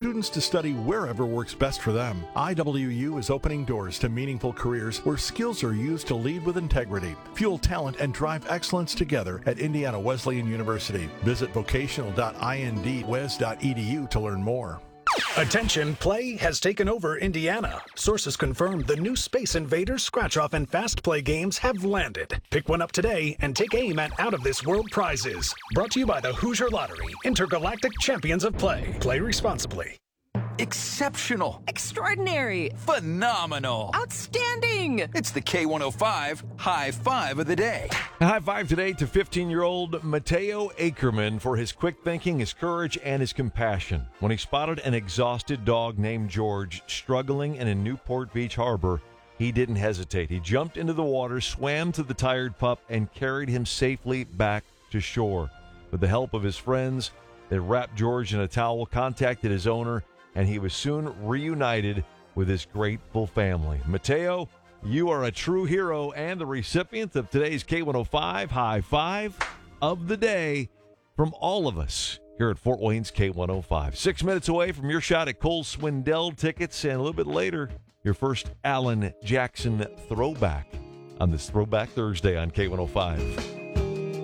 students to study wherever works best for them. IWU is opening doors to meaningful careers where skills are used to lead with integrity, fuel talent, and drive excellence together at Indiana Wesleyan University. Visit vocational.indwes.edu to learn more. Attention, play has taken over Indiana. Sources confirm the new Space Invaders, Scratch-Off, and Fast Play games have landed. Pick one up today and take aim at out-of-this-world prizes. Brought to you by the Hoosier Lottery, Intergalactic Champions of Play. Play responsibly. Exceptional. Extraordinary. Phenomenal. Outstanding. It's the K105 High Five of the Day. A high five today to 15-year-old Mateo Ackerman for his quick thinking, his courage, and his compassion. When he spotted an exhausted dog named George struggling in Newport Beach Harbor, he didn't hesitate. He jumped into the water, swam to the tired pup, and carried him safely back to shore. With the help of his friends, they wrapped George in a towel, contacted his owner, and he was soon reunited with his grateful family. Mateo, you are a true hero and the recipient of today's K105 High Five of the Day from all of us here at Fort Wayne's K105. 6 minutes away from your shot at Cole Swindell tickets, and a little bit later, your first Alan Jackson throwback on this Throwback Thursday on K105.